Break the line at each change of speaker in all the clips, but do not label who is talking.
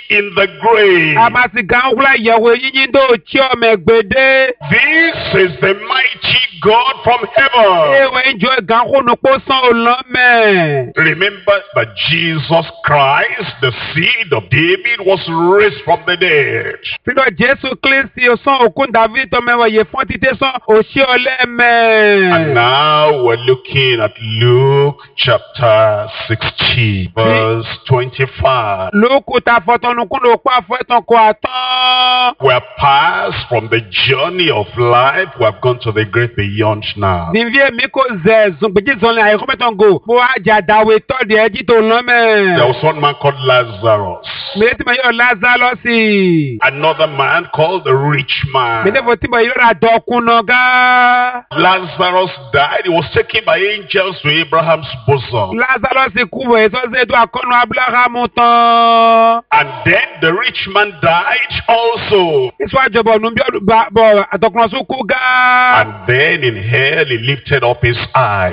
in the grave. This is the mighty God from heaven. Remember that Jesus Christ, the seed of David, was raised from the dead. And now we're looking at Luke chapter 16, verse 25. We're past from the journey of life. We have gone to the great beyond now. There was one man called Lazarus. Another man called the rich man. Lazarus died. He was taken by angels to Abraham's bosom. And then the rich man died also. And then in hell he lifted up his eyes.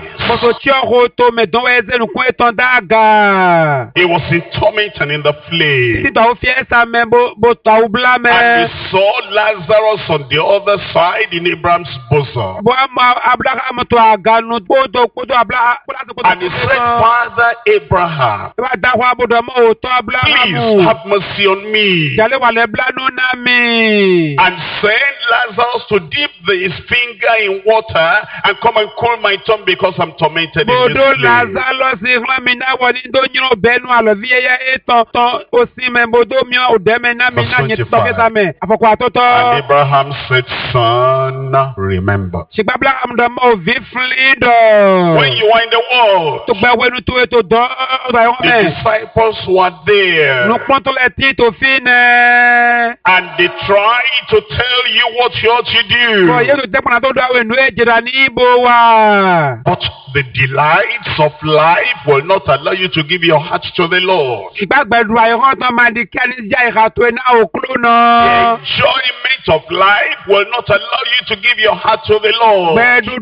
He was in torment and in the flame. And he saw Lazarus on the other side in Abraham's bosom. And he said, Father Abraham, please have mercy on me, and send Lazarus to dip his finger in water and come and cool my tongue, because I'm tormented in this flame. And Abraham said, Son, remember, when you are in the world, the disciples were there, and they tried to tell you what you ought to do. But the delights of life will not allow you to give your heart to the Lord. The enjoyment of life will not allow you to give your heart to the Lord.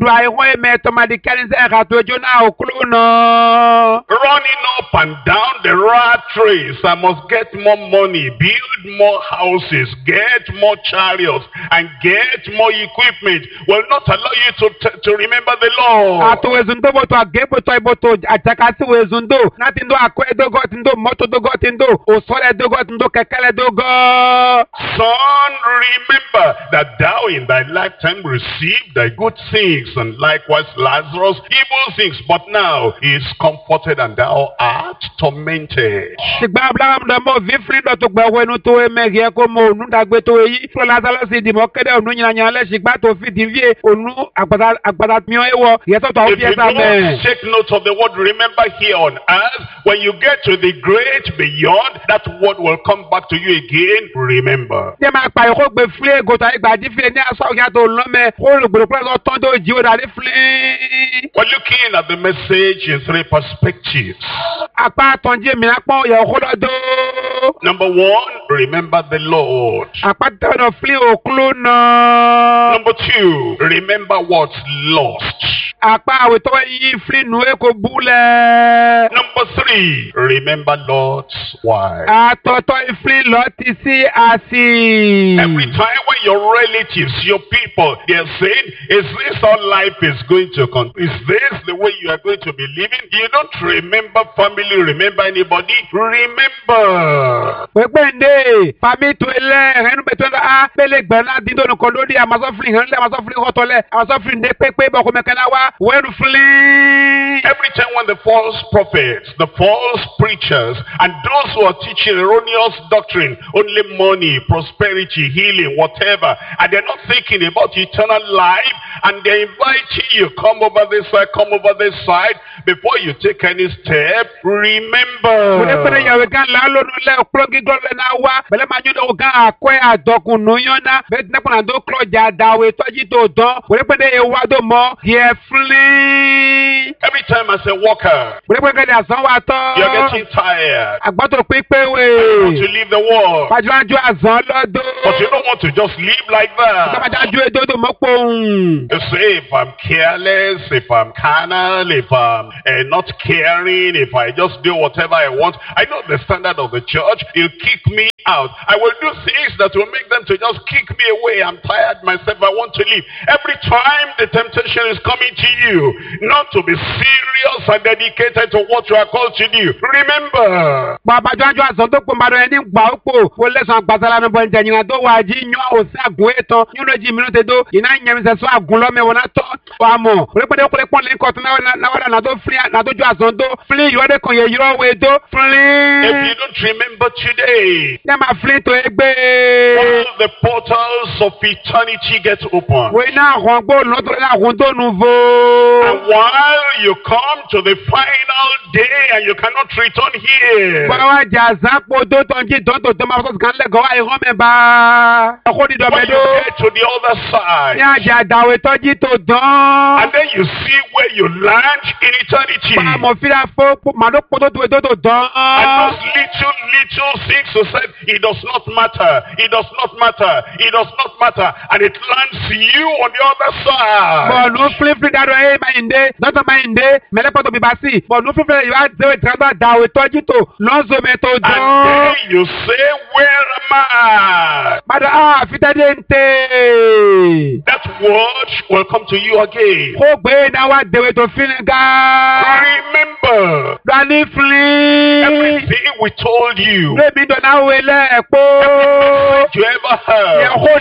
Running up and down the rat race, I must get more money, build more houses, get more chariots, and get more equipment will not allow you to remember the Lord. Son, remember that thou in thy lifetime received thy good things, and likewise Lazarus evil things, but now he is comforted and thou art tormented. If you don't take note of the word remember here on earth, when you get to the great beyond, that word will come back to you again. Remember. We're looking at the message in three perspectives. Number one, remember the Lord. Number two, remember what's lost. Number three, remember Lord's wife. Every time when your relatives, your people, they're saying, is this how life is going to come? Is this the way you are going to be living? You don't remember family, remember anybody? Remember. Every time when the false prophets, the false preachers, and those who are teaching erroneous doctrine, only money, prosperity, healing, whatever, and they're not thinking about eternal life, and they're inviting you, come over this side, before you take any step, remember. Every time as a worker, you're getting tired. You want to leave the world, but you don't want to just live like that. You say, if I'm careless, if I'm carnal, if I'm not caring, if I just do whatever I want, I know the standard of the church, he'll kick me out. I will do things that will make them to just kick me away. I'm tired myself, I want to leave. Every time the temptation is coming to you, not to be serious and dedicated to what you are called to do. Remember. If you don't remember today, all the portals of eternity get open. And while you come to the final day and you cannot return here, when you get to the other side, and then you see where you land in eternity, and those little things you said, it does not matter, it does not matter, it does not matter, and it lands you on the other side. And then you say, where am I? That word will come to you again. Remember, everything we told you, everything you ever heard,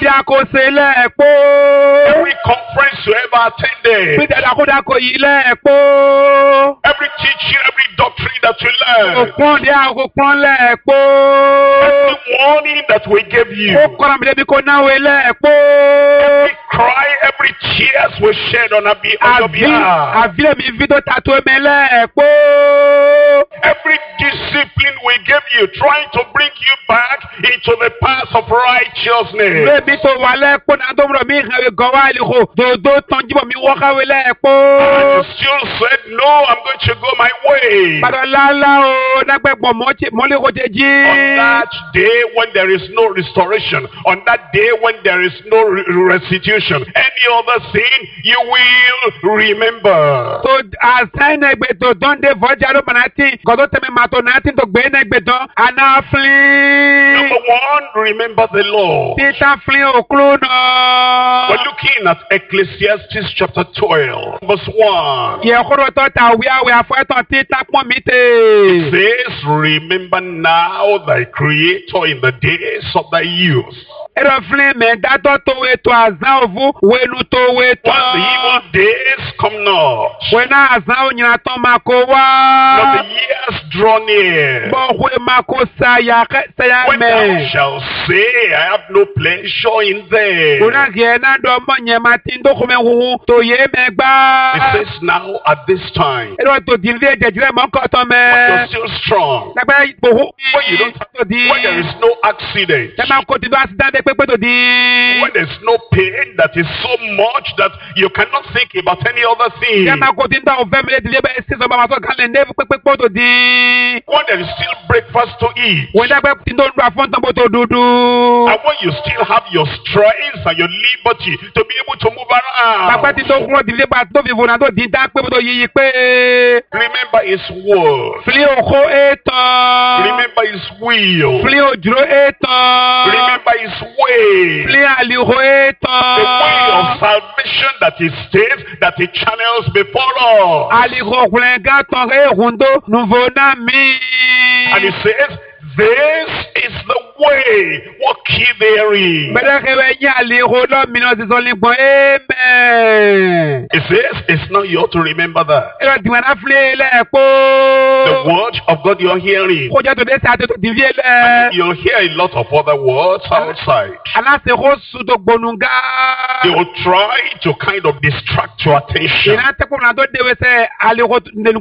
every conference you ever attended, every teaching, every doctrine that you learned, every warning that we gave you, every cry, every tears we shed on your behalf, every discipline we gave you, trying to bring you back into the path of righteousness. And you still said, no, I'm going to go my way. On that day when there is no restoration, on that day when there is no restitution, any other thing you will remember. Number one, remember the law. We're looking at Ecclesiastes chapter 12, verse 1. It says, remember now thy Creator in the days of thy youth. When the evil days come not, nor the years draw near, when thou shalt say, I have no pleasure in them. It says now at this time, when you're still strong, when you don't have, when there is no accident, when there's no pain that is so much that you cannot think about any other thing, when there is still breakfast to eat, and when you still have your strength and your liberty to be able to move around, remember his word, remember his will, remember his way, the way of salvation that he states, that he channels before us. And he says, this is the way, walk ye therein. It says, it's not you to remember that. The word of God you're hearing, and you'll hear a lot of other words outside. They will try to kind of distract your attention.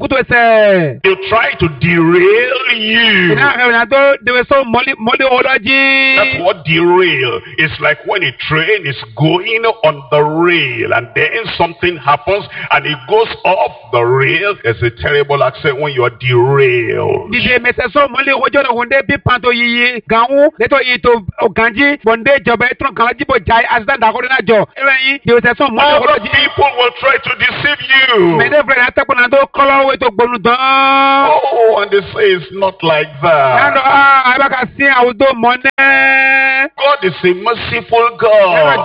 They'll try to derail you. That's what derail is like when a train is going on the rail and then something happens and it goes off the rail. It's a terrible accident when you are derailed.
Dije meseso mole wojo na wonde bi panto yiyi ganwu leto ito oganji bonde jobe tron kan jibo jai accident da ko na jo. Eyin de meseso mole
Other people will try to deceive you.
Me de brother ta kuna do kolo we to gbonu dan.
Oh, and they say it's not like that.
And abaka sin awudo money.
God is a merciful God.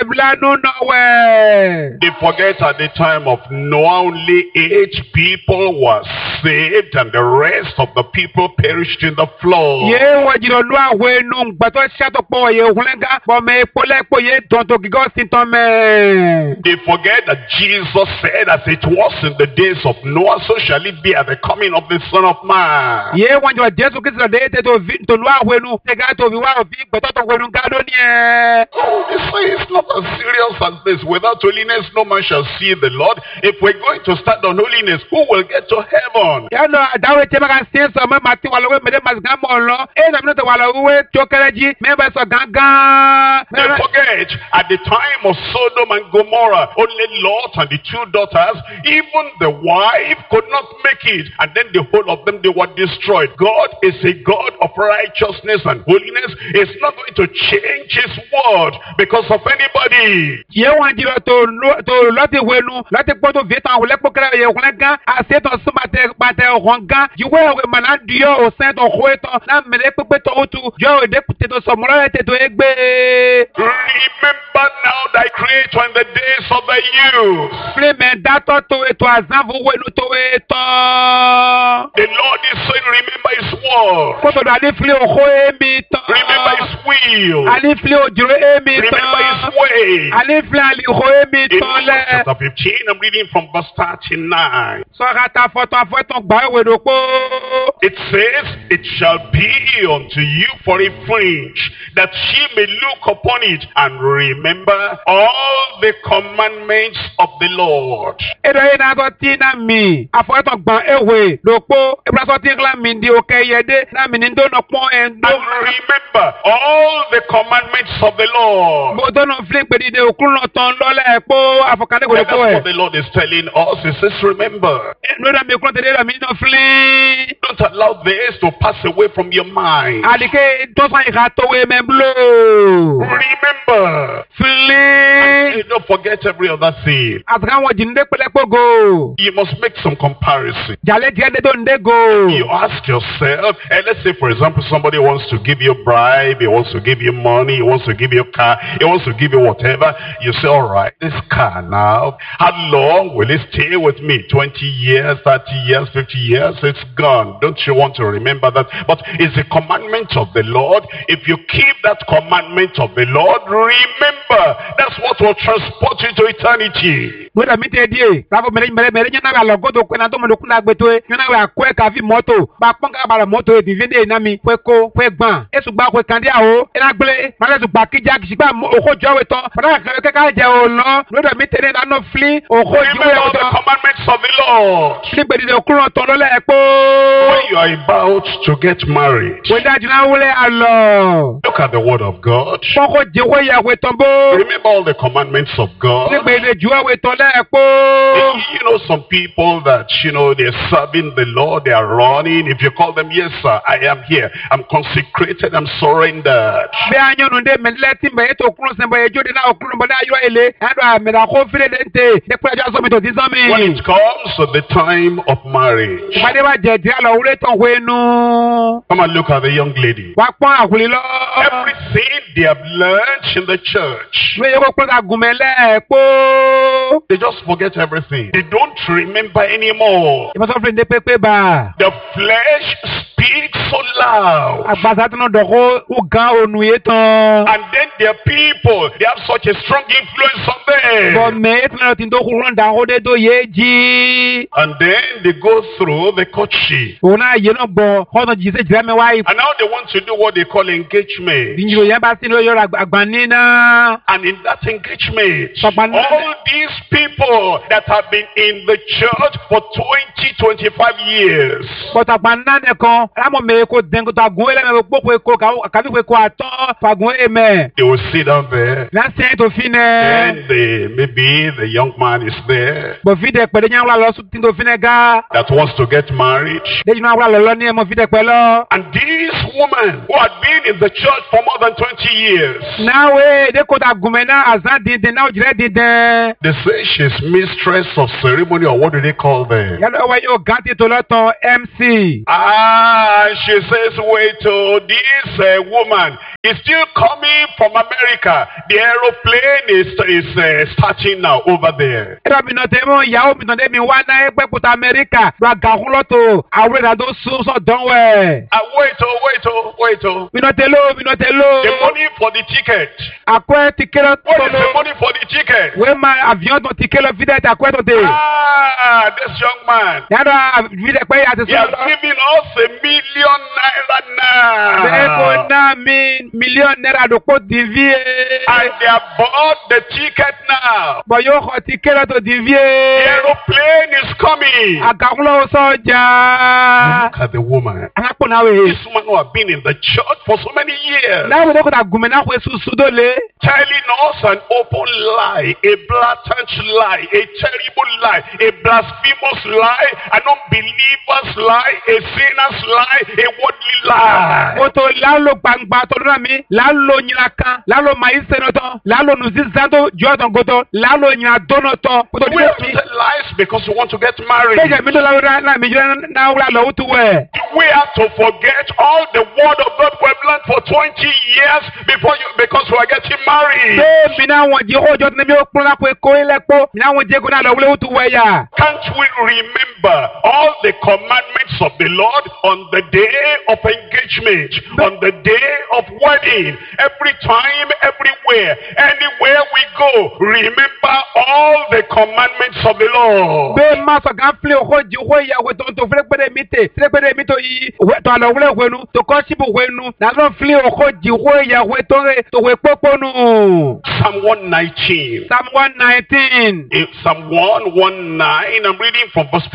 They forget at the time of Noah only 8 people were saved and the rest of the people perished in the flood. They forget that Jesus said, as it was in the days of Noah, so shall it be at the coming of the Son of Man. Oh, they say it's not as serious as this. Without holiness, no man shall see the Lord. If we're going to start on holiness, who will get to heaven? They forget at the time of Sodom and Gomorrah, only Lot and the 2 daughters, even the wife could not make it. And then the whole of them, they were destroyed. God is a God of righteousness and holiness. It's not going to change his word because of anybody. Remember now thy creator in the days of the youth. The Lord is saying, remember his word. Remember his will. Remember his way. In chapter 15, I'm reading from verse 39. It says, it shall be unto you for a fringe, that ye may look upon it and remember all the commandments of the Lord. And remember all the commandments of the Lord. And that's what the Lord is telling us. He says, remember. Don't allow this to pass away from your mind. Remember. And don't forget every other thing. You must make some comparison. You ask yourself, and let's say for example somebody wants to give you a bribe, he wants to give you money, he wants to give you a car, he wants to give you whatever. You say, alright, this car now, how long will it stay with me? 20 years, 30 years, 50 years? It's gone. Don't you want to remember that? But it's a commandment of the Lord. If you keep that commandment of the Lord, remember, that's what will transport you to eternity. Remember all the commandments of the Lord. When you are about to get married, look at the word of God. Remember all the commandments of God. You know some people that, they're serving the Lord, they are running. If you call them, yes sir, I am here, I'm consecrated, I'm surrendered. When it comes to the time of marriage, come and look at the young lady. Everything they have learned in the church, they just forget everything. They don't remember anymore. The flesh speaks so loud. And then their people, they have such a strong influence on them. And then they go through the courtship. And now they want to do what they call engagement. And in that engagement, all these people that have been in the church for 20, 25 years,
mo amo me ko dengo ta gun ele me popo ko ka vi ko aton fa gun eme.
They will sit down there.
La se to fine.
And maybe the young man is there
Bo fi de pe de nyan lo su tin to fine ga.
that wants to get married.
De nyan lo ni mo fi de pe lo.
And this woman who had been in the church for more than 20 years,
Na we de ko ta gun me na azan din na o jire din den.
they say she's mistress of ceremony, or what do they call them?
Ya lo wa yo ganti to lo ton MC.
She says, wait, this woman is still coming from America. The aeroplane is starting now over there.
Era mi no te mo ya o mi no de mi wa na e pe puta America. Wa ga hun lo to. Awe da do so don we.
Wait.
Mi no te lo.
The money for the ticket.
Akwe tikelo to
What is the
lo.
money for the ticket?
We ma avion to tikelo videte akwe to de.
This young man.
Ya do vide pe ya te
He has
so.
given us ₦1 million
De ko
now.
na million naira do ko divie.
And they have bought the ticket now.
Bo yo ko tikelo to
The
divie.
aeroplane is coming.
Aga hun lo so ja.
Look at the woman.
Anapo na we.
This woman who has been in the church for so many years,
Na we de ko ta gume na we su do le.
telling us an open lie, a blatant lie, a terrible lie, a blasphemous lie, an unbeliever's lie, a sinner's lie, a worldly lie.
Oto lalo gbangba to na mi, lalo nyina kan, lalo mai senoto, lalo nuzizando jodo goto, lalo nyina donoto. Oto
We have to tell lies because we want to get married.
Beje mi do la na mi jira na ura lo tu we.
We have to forget all the word of God we've learned for 20 years because we are getting married.
Be mi na won je ojo ne mi o pon la pe ko ile po, mi na won je ko na lo wule tu we ya.
Can't we remember all the commandments of the Lord on the day of engagement, on the day of wedding, every time, everywhere, anywhere we go, remember all the commandments of the Lord.
Be ma so gan fle o ji o ya we to fle pe de mi to yi we to lo wule we nu to ko si bu we nu na lo fle o ji o ya we to we popo nu.
Psalm 119.
Psalm 119.
Psalm 119, I'm reading from verse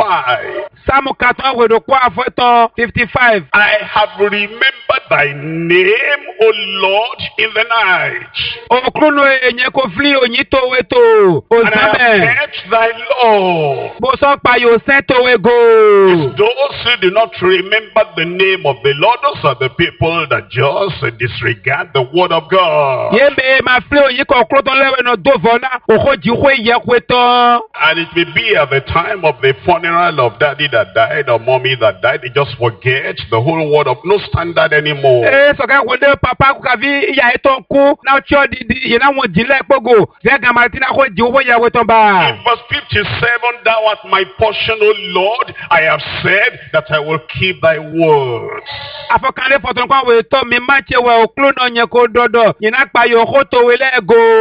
55.
Psalm 4 we do kwa afeto 55.
I have remembered thy name, O Lord, in the night,
Okruno enye ko fli onyito we to. O
and I have
sabe.
kept thy law.
Bo so pa yo sento we go.
Those who do not remember the name of the Lord, those are the people that just disregard the word of God.
Ye me ma fli onyiko okro ton lewe no dovona. Ojo ji we ye kweto.
And it may be at the time of the funeral of daddy that died or mommy that died, they just forget the whole word of no standard anymore.
So ka wonde papa ku ka vi ya eton ku na cho di ye na won jile pogo. Ze ga Martina ko ji wo ya we ton ba.
In verse 57, thou art my portion, O Lord. I have said that I will keep thy words.
Afokande poton kwa we to mi ma che we oklo no nye ko dodo. Ye na pa yo ko to we le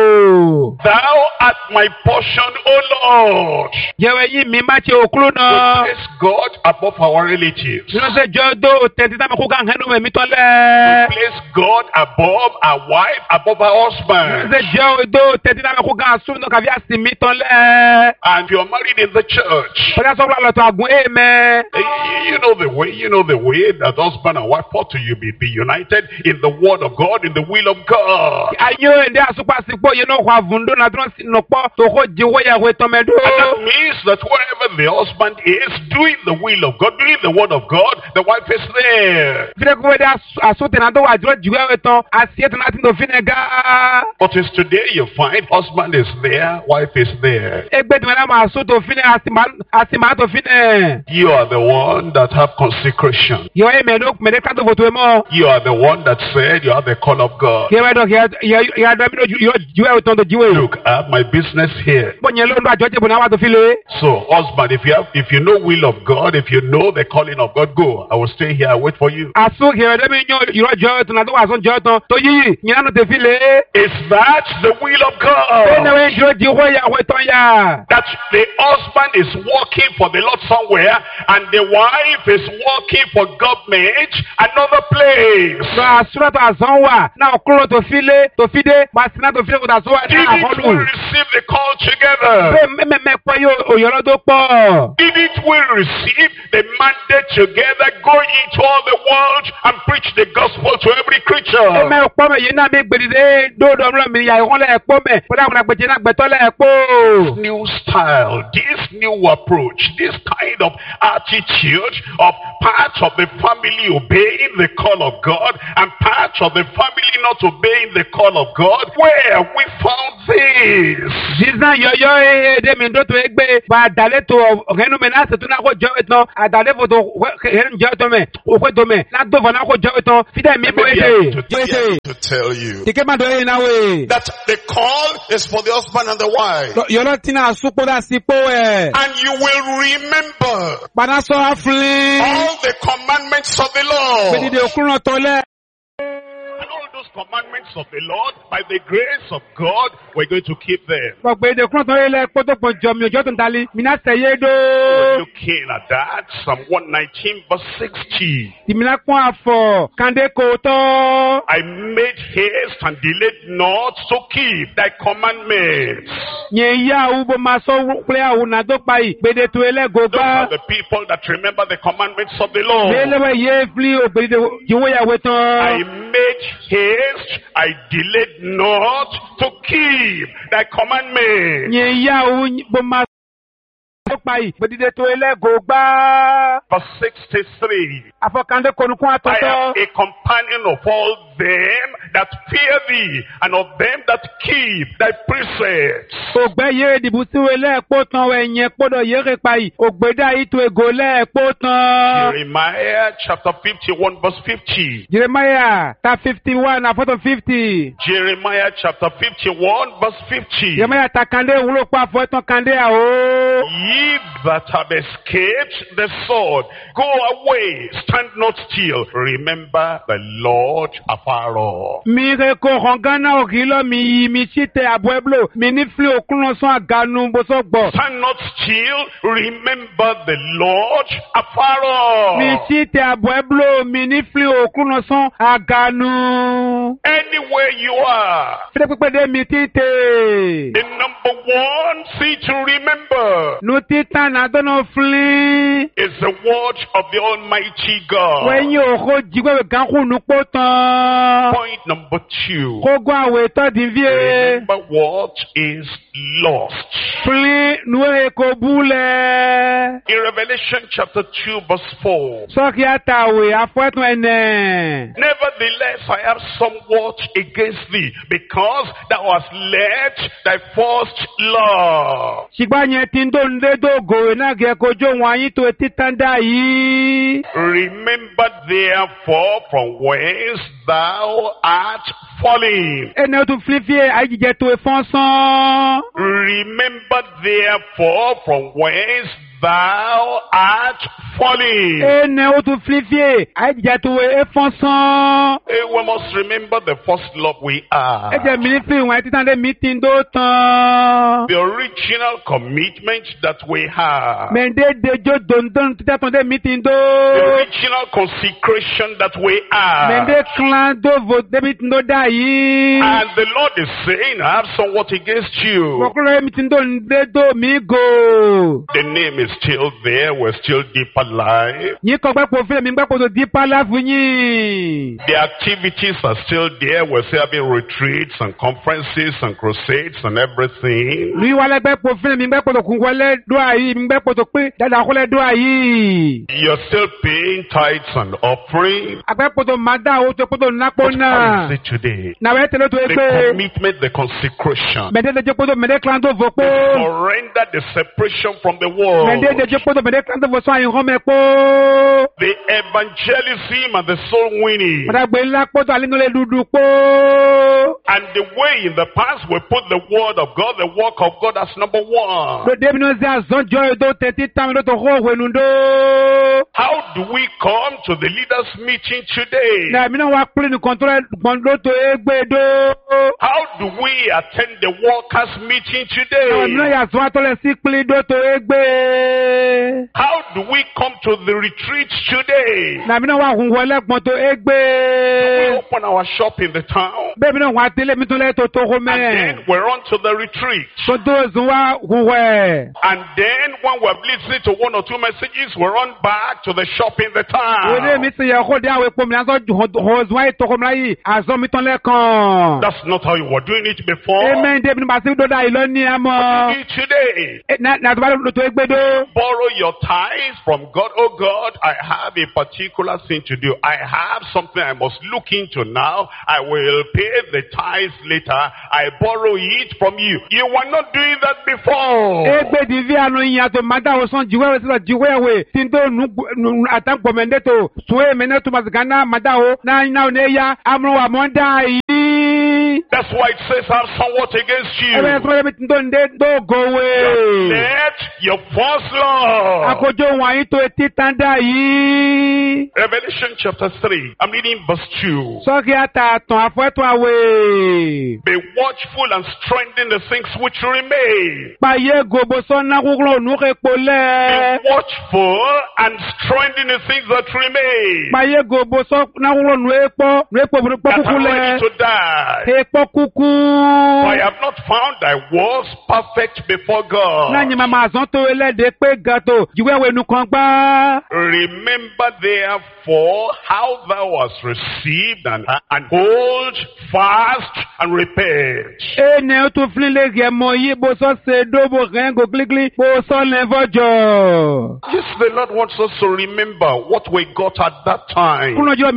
go.
Thou art my portion, O Lord.
Ye we yi mi ma che oklo
We
no.
place God above our relatives.
No se jodo tenti ta me ku kan hanu me mi to
We
le.
place God above our wife, above our husband.
Se jodo tenti ta me ku kan su no ka vi asimi to le.
And you're married in the church.
Oya so lo to agun eme.
You know the way that husband and wife ought to be united in the word of God, in the will of God.
Ayo ende asupa sipo ye no kwa vundo na tron si no po to ko ji wo ya we to me do.
And that means that wherever the husband is doing the will of God, doing the word of God, the wife is there.
Vile ko we da asote na do wa jiro ji we to asiete na tin do finega.
But it's today you find husband is there, wife is there.
Egbe de na ma asoto fine asima to fine.
You are the one that have consecration.
Yo e me do me de ka to voto mo.
You are the one that said you have the call of God.
Ye we do ya do mi do yo we to ji we.
Look, I have my business here.
Bo nye lo ndo ajoje bo na wa to file.
So, husband, if you know will of God, if you know the calling of God, go. I will stay here and wait for you.
Aso ye de mi yo jo to na do wa so jo to yi nyina no te file.
Is that the will of
E na
God?
we jiro ji wo ya we to ya.
That the the husband is working for the Lord somewhere, and the wife is working for government another place.
Asura to azonwa na okuro to file to fide masina to file ko azonwa na
Didn't we receive the call together?
me po yo oyoro do po.
Didn't we receive the mandate together? Go into all the world and preach the gospel to every creature.
Me po me yina me gbedide do do mlo mi ya won le po me. Poda mo na gbeje na gbeto le po.
New style, this new approach, this kind of attitude of part of the family obeying the call of God and part of the family not obeying the call of God. Where we found this?
Jizna yo de mi do to egbe ba dale to renu me na se to na ko jo etan adale fo to renu jo to me o ko to me na do fo na ko jo etan fide mi bo
To tell you
Tike ma do e na we
that the call is for the husband and the wife.
yo lo tina supo da sipo
And you will remember
bana so afli
all the commandments of the Lord.
be de okunro to le
And all those commandments of the Lord, by the grace of God, we're going to keep them.
gbogbo de okunro to le po to pon jo mi ojo to dali mi na seye do
Looking at that, Psalm 119 verse 60.
ti mi na pon afo kande ko to
I made haste and delayed not to keep thy commandments.
nye ya u bo ma so ple a u na do pa yi gbe de to ele go
Those are
gba
the people that remember the commandments of the Lord.
le we ye fli o gbe de jiwo ya we
I
tan
made haste, I delayed not to keep thy commandments.
nye ya u bo ma so pa yi gbe de to ele go gba
Verse 63.
afo kande ko nu kun
I am
atoto
a companion of all them that fear thee, and of them that keep thy precepts.
ogbe ye dibu si we le po tan we yen podo ye re pa yi ogbe da yi to ego le po tan
Jeremiah chapter 51 verse 50.
Jeremiah ta 51 afo to 50
Jeremiah chapter 51 verse 50.
Jeremiah ta kande wulo pa afo tan kande a o
Ye that have escaped the sword, go away, stand not still. Remember the Lord afar off.
mi re ko hongana o gilo mi mi chite abueblo mi ni fli okun so aganu bo so gbo
Stand not still. Remember the Lord afar off.
mi chite abueblo mi ni fli okun so aganu
Anywhere you are.
fide pepe de mi tite
The number one thing to remember
nu titan na dono fli
is the word of the Almighty God.
when you ho jigwe gan ku nu potan
Point number 2.
ko go awe to din vie
Remember what is lost.
fli nu e ko bule
In Revelation chapter 2 verse 4.
so ki atawe afo tun ene
Nevertheless, I have somewhat against thee, because thou hast left thy first love.
Shigba yẹn ti ń dóńdé dógò náà kẹ́ kojú wọn ayé tó títàn dá yìí.
Remember therefore from whence thou art fallen.
Ẹni tó fífi àìjíjẹ tó fọ́nsán.
Remember therefore from whence thou art fallen.
Ẹni tó fífi àìjíjẹ tó fọ́nsán.
We must remember the first love we are.
Ẹ jẹ́ mi ní fi ìwọ̀n títàn dé mi ti ń dó tán.
The original commitment that we have.
Mẹ̀ndé dejò dòndòn títà tán dé mi ti ń dó.
The original consecration that we are.
Mẹ̀ndé clan dóvò dé mi ti ń dó dá yìí.
And the Lord is saying, I have somewhat against you.
Mọ̀kúrò mi ti ń dóńdé dó mi gò.
The name is still there. We're still deep alive.
Yín kọ́ gbẹ́pọ̀ fílẹ̀ mi gbẹ́pọ̀ tó di pálá fún yín.
The activities are still there. We're still having retreats and conferences and crusades and everything.
Lui wale gbẹ́pọ̀ fílẹ̀ mi gbẹ́pọ̀ tó kún wọlé dó àyí mi gbẹ́pọ̀ tó pé dáadáa kúlẹ̀ dó àyí.
You're still paying tithes and offering.
Agbẹ́pọ̀ tó máa dá owó tó pọ̀ tó nápọ̀
But
náà.
how is it today?
Nàwẹ́ tẹ̀lé tó
The
pé
commitment, the consecration.
mẹ̀dẹ́ lè jẹ́ pọ̀ tó mẹ̀dẹ́ kan tó fò pé
Surrender the separation from the world. The evangelism and the soul winning. And the way in the past we put the word of God, the work of God as number one. How do we come to the leaders' meeting today? How do we attend the workers' meeting today? How do we come to the retreats today? Do we open our shop in the town? And then we run to the retreat. And then when we've listened to one or two messages, we run back to the shop in the town. That's not how you were doing it before. What do you do today? Borrow your tithes from God. Oh God, I have a particular thing to do. I have something I must look into now. I will pay the tithes later. I borrow it from you. You were not doing that before. That's why it says I have somewhat against you. Let your first love. Revelation chapter 3. I'm reading verse 2. Be watchful and strengthen the things which remain. Be watchful and strengthen the things that remain. That are ready to die. For I have not found thy works perfect before God. Remember therefore how thou hast received and hold fast and repent. Yes, the Lord wants us to remember what we got at that time.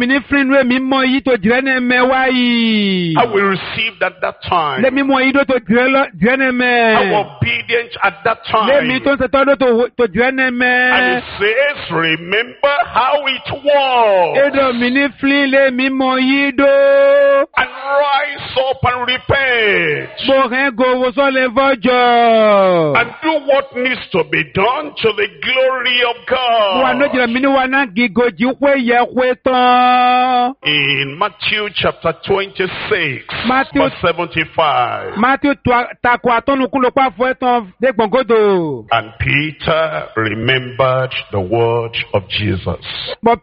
How we received at that time. How obedient at that time. And it says, remember how it was. And rise up and repent. And do what needs to be done to the glory of God. In Matthew chapter 26, verse 75. And Peter remembered the word of Jesus. And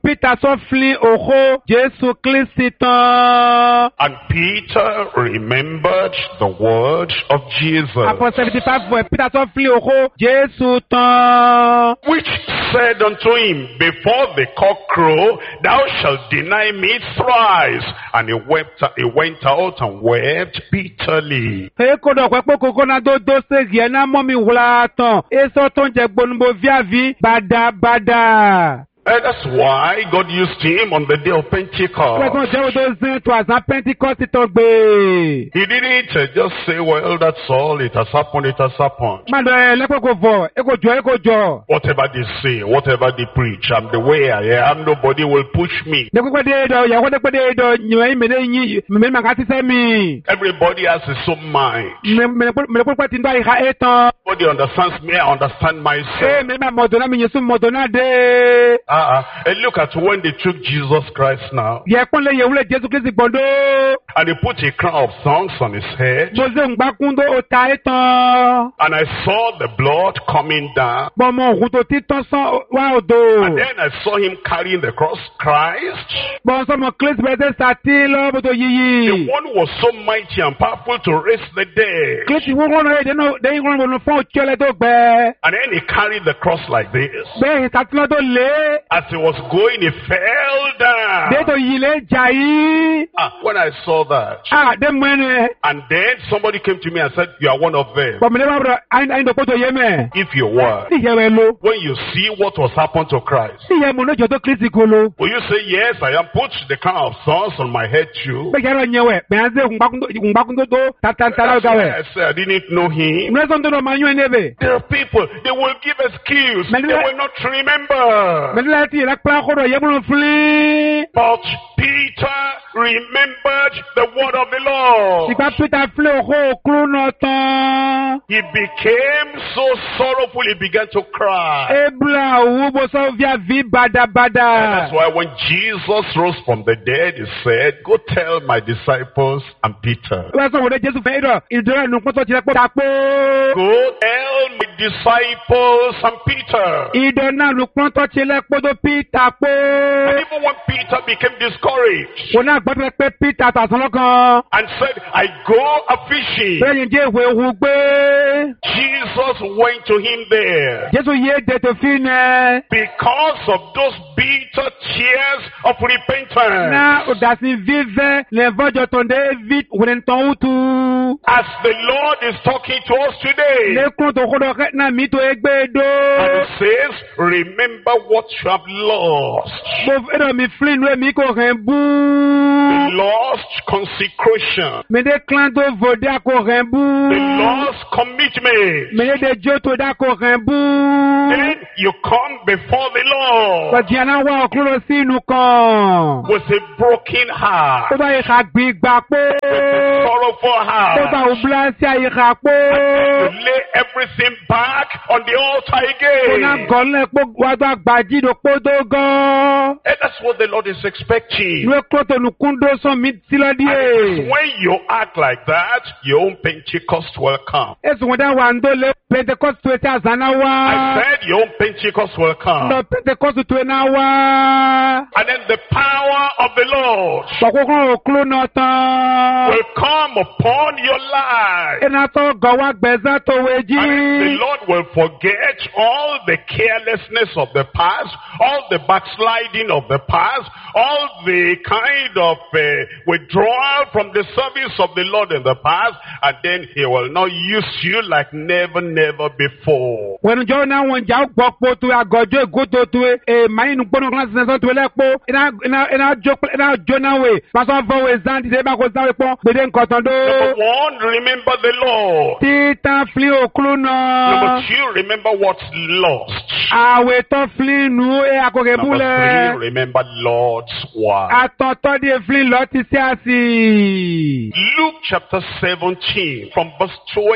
Peter remembered the word of Jesus. Which said unto him, before the cock crow, thou shalt deny me thrice. And he went out and wept bitterly. And that's why God used him on the day of Pentecost. He didn't just say, well, that's all. It has happened. It has happened. Whatever they say, whatever they preach, I'm the way I am. Nobody will push me. Everybody has his own mind. Nobody understands me. I understand myself. And look at when they took Jesus Christ now. And they put a crown of thorns on his head. And I saw the blood coming down. And then I saw him carrying the cross, Christ. The one who was so mighty and powerful to raise the dead. And then he carried the cross like this. As he was going, he fell down.
Deto yile jai.
When I saw that,
De mwene.
and then somebody came to me and said, you are one of them.
Bomele babro aindo poto yeme.
If you were,
Si yewelo.
when you see what was happened to Christ,
Si yemo no joto kritikolo.
will you say, yes, I am put the crown of thorns on my head too?
Be jaro nyewe. Be anze ngbakundo do tatantala
That's why
gawe.
I said I didn't know him.
Mrezo ndo manyo enebe.
There are people, they will give excuse.
Men-
They will not remember.
Medela ti la kla khodo yemo fli.
But Peter remembered the word of the Lord.
Sipa Peter fle ho kruno ton.
He became so sorrowful, he began to cry.
Ebla ubo so via vi bada
And that's
bada.
why when Jesus rose from the dead, he said, go tell my disciples and Peter.
Wọ́n sọ wọ́n dé Jésù fẹ́ ìdọ̀ ìdúró ẹnu kótó ti rẹ̀ pọ̀ dàpọ̀.
Go tell my disciples and Peter.
Ìdọ̀ náà ló pọ́n tó ti rẹ̀ pọ̀ tó Peter
And
pọ̀.
even when Peter became discouraged
Wọ́n náà gbọ́dọ̀ pé Peter tàṣán lọ́kàn.
and said, I go a fishing,
Bẹ́ẹ̀ni jẹ́ ìwé ewu gbé.
Jesus went to him there.
Jésù yé dètò fi nẹ.
Because of those bitter tears of repentance.
Náà òdàsí vívẹ́ lè vọ́jọ tó dé vi wòlé tán wútu.
As the Lord is talking to us today.
Lẹ́kùn tó kọ́dọ̀ kẹ́ náà mi tó égbé dó.
And it says, remember what you have lost.
Mo fẹ́ràn mi fílì inú èmi kò rẹ̀ bú.
The lost consecration.
Mèdè clan tó vòdì àkó rẹ̀ bú.
The lost commitment.
Mèdè de jó tó dàkó rẹ̀ bú.
Then you come before the Lord
Kọ̀jìyànà wà ọ̀kúrò sí inú kan.
with a broken
Tó
heart,
bá yẹ ká gbígbà pé.
sorrowful
Tó bá
heart.
òbúlá sí àyè ká pé.
You lay everything back on the altar
Kò náà
again.
gọ́lẹ̀ pé wàdó àgbàjì ló pé tó gan.
And that's what the Lord is expecting.
Ìwé kúròtò nùkúndó sàn mí sílẹ̀
And
díẹ̀.
when you act like that, your own Pentecost will come.
Èsùn wọn dá wà ń dólé Pentecost tó ẹsẹ̀ àzánà wá.
I said your own Pentecost will come.
Lọ Pentecost tó ẹ̀ náà wá.
And then the power of the Lord
Sọ̀kókó òkúrò náà tán.
will come upon your life.
Iná tó gọ̀wá gbẹ̀zá tó wéjì.
And the Lord will forget all the carelessness of the past, all the backsliding of the past, all the kind of withdrawal from the service of the Lord in the past, and then He will not use you like never before.
Wẹ̀nùjọ́ náà wọ̀n jà gbọ́ pọ̀ tó àgọ́jọ́ ègótó tó èèmà inú gbọ́nà kíláàsì sẹ́sọ́ tó lẹ́pọ̀ iná jó náà wè pásọ̀ fọwọ́ ìzán ti dé bá kó sáré pọ́n gbèdé nǹkan tán dó.
Number one, remember the Lord.
Títà fili òkúrú náà.
Number two, remember what's lost.
Àwẹ̀ tó fili nù àkókè
Number
búlẹ̀.
three, remember Lord's word.
Àtọ̀tọ̀ di fili lọ ti sí àsì.
Luke chapter 17 from verse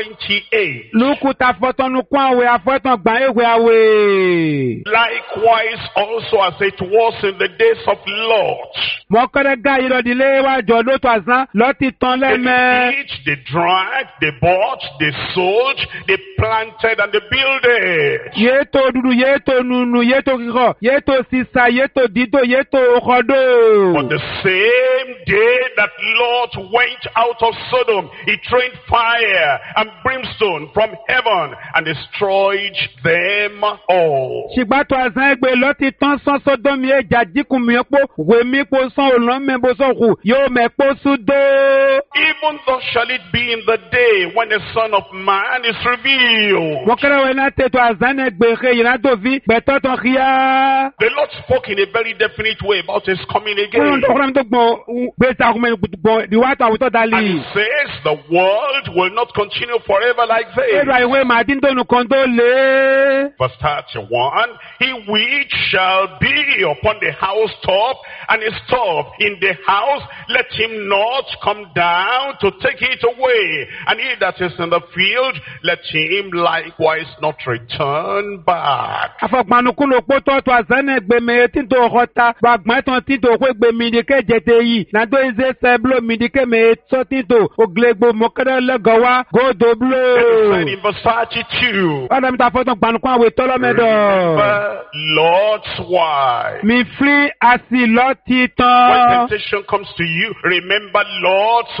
28.
Lùkù ta fọ́tọ́nu kún àwẹ̀ àfọ́tàn gbà éwé àwẹ̀.
Likewise also as it was in the days of Lot.
Mọ̀kọ́dẹ́ gá yìí lọ dilé wájọ lótú àsán lọ ti tán
They
lẹ́mẹ́.
eat, they drank, they bought, they sold, they planted and they builded.
Yéto dudu, yéto nunu, yéto kíkọ, yéto sisa, yéto dídò, yéto ọkọ̀dọ̀.
But the same day that Lot went out of Sodom, he trained fire and brimstone from heaven and destroyed them all.
Ṣìgbàtọ̀ àsán ẹgbẹ́ lọ ti tán sán sọ́dọ̀mí ẹja jíkùn mi pọ̀, wèmí pọ̀ sán olóńmẹ́ bó sọ̀kù, yóò mẹ́pọ̀ súdó.
Even thus shall it be in the day when the Son of Man is revealed.
Wọ́n kẹ́rẹ́ wẹ̀ náà tètò àsán ẹgbẹ́ yìí náà tó fi gbẹ̀tọ́ tán kíá.
The Lord spoke in a very definite way about his coming
Kúrò
again.
tó kúrò mi tó gbọ̀n gbèsè àkùnmẹ́ gbọ̀n ìwádìí àwùjọ
And
dalí.
he says the world will not continue forever like this.
Èrò àìwé màdín tó nùkan tó lé.
Verse 31, he which shall be upon the housetop and is top in the house, let him not come down to take it away. And he that is in the field, let him likewise not return back.
Afọ̀gbànukú ló pọ̀ tọ́tọ̀ àsán ẹgbẹ́ mi títò ọ̀kọ́ta, gbàgbọ́n tán títò òkú ẹgbẹ́ mi ní kéjẹtẹ yìí, nàdó ìzé sẹ́bló mi ní kéme sọ títò, ògìlẹ̀gbò mọ̀kẹ́rẹ́ lẹ́gọ̀wá, gòdò bló.
And in verse 32,
Ọ̀dọ̀ mi ta fọ́tọ̀ gbànukú àwẹ̀ tọ́lọ́mẹ́dọ̀.
remember Lord's wife.
Mi fi àsì lọ ti
When
tán.
temptation comes to you, remember Lord's wife.